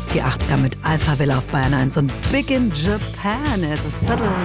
Die 80er mit Alphaville auf Bayern 1 und Big in Japan. Es ist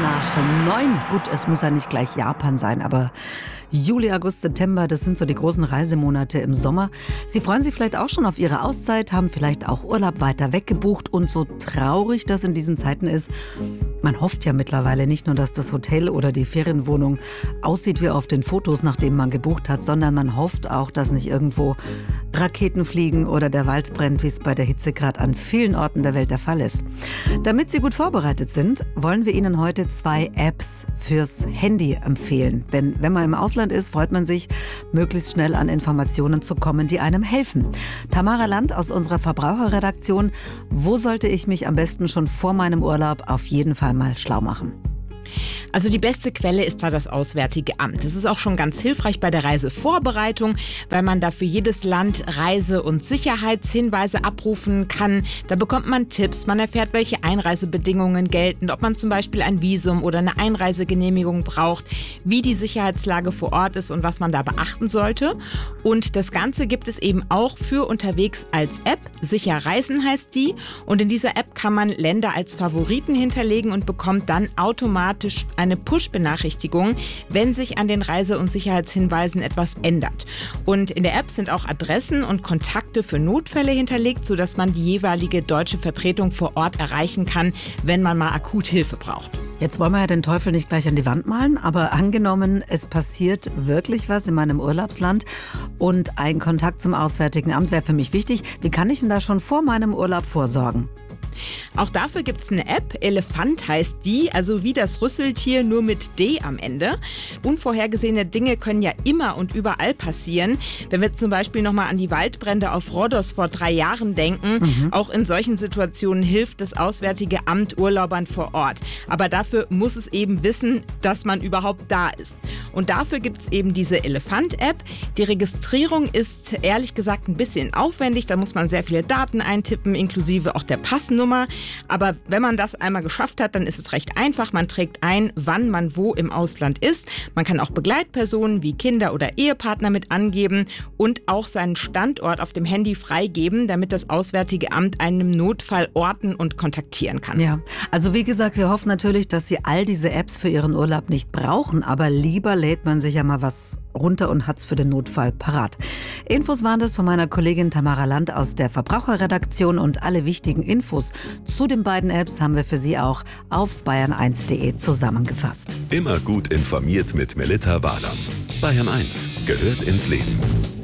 8:45. Gut, es muss ja nicht gleich Japan sein, aber Juli, August, September, das sind so die großen Reisemonate im Sommer. Sie freuen sich vielleicht auch schon auf Ihre Auszeit, haben vielleicht auch Urlaub weiter weggebucht und so traurig das in diesen Zeiten ist. Man hofft ja mittlerweile nicht nur, dass das Hotel oder die Ferienwohnung aussieht wie auf den Fotos, nachdem man gebucht hat, sondern man hofft auch, dass nicht irgendwo Raketen fliegen oder der Wald brennt, wie es bei der Hitze gerade an vielen Orten der Welt der Fall ist. Damit Sie gut vorbereitet sind, wollen wir Ihnen heute 2 Apps fürs Handy empfehlen. Denn wenn man im Ausland ist, freut man sich, möglichst schnell an Informationen zu kommen, die einem helfen. Tamara Land aus unserer Verbraucherredaktion. Wo sollte ich mich am besten schon vor meinem Urlaub auf jeden Fall mal schlau machen? Also die beste Quelle ist da das Auswärtige Amt. Das ist auch schon ganz hilfreich bei der Reisevorbereitung, weil man da für jedes Land Reise- und Sicherheitshinweise abrufen kann. Da bekommt man Tipps, man erfährt, welche Einreisebedingungen gelten, ob man zum Beispiel ein Visum oder eine Einreisegenehmigung braucht, wie die Sicherheitslage vor Ort ist und was man da beachten sollte. Und das Ganze gibt es eben auch für unterwegs als App. Sicher Reisen heißt die. Und in dieser App kann man Länder als Favoriten hinterlegen und bekommt dann automatisch eine Push-Benachrichtigung, wenn sich an den Reise- und Sicherheitshinweisen etwas ändert. Und in der App sind auch Adressen und Kontakte für Notfälle hinterlegt, sodass man die jeweilige deutsche Vertretung vor Ort erreichen kann, wenn man mal akut Hilfe braucht. Jetzt wollen wir ja den Teufel nicht gleich an die Wand malen, aber angenommen, es passiert wirklich was in meinem Urlaubsland und ein Kontakt zum Auswärtigen Amt wäre für mich wichtig. Wie kann ich denn da schon vor meinem Urlaub vorsorgen? Auch dafür gibt es eine App, Elefant heißt die, also wie das Rüsseltier, nur mit D am Ende. Unvorhergesehene Dinge können ja immer und überall passieren. Wenn wir zum Beispiel nochmal an die Waldbrände auf Rhodos vor 3 Jahren denken, auch in solchen Situationen hilft das Auswärtige Amt Urlaubern vor Ort. Aber dafür muss es eben wissen, dass man überhaupt da ist. Und dafür gibt es eben diese Elefant-App. Die Registrierung ist ehrlich gesagt ein bisschen aufwendig, da muss man sehr viele Daten eintippen, inklusive auch der Passnummer. Aber wenn man das einmal geschafft hat, dann ist es recht einfach. Man trägt ein, wann man wo im Ausland ist. Man kann auch Begleitpersonen wie Kinder oder Ehepartner mit angeben und auch seinen Standort auf dem Handy freigeben, damit das Auswärtige Amt einen im Notfall orten und kontaktieren kann. Ja, also wie gesagt, wir hoffen natürlich, dass Sie all diese Apps für Ihren Urlaub nicht brauchen, aber lieber lädt man sich ja mal was runter und hat's für den Notfall parat. Infos waren das von meiner Kollegin Tamara Land aus der Verbraucherredaktion und alle wichtigen Infos zu den beiden Apps haben wir für Sie auch auf bayern1.de zusammengefasst. Immer gut informiert mit Melitta Walam. Bayern 1 gehört ins Leben.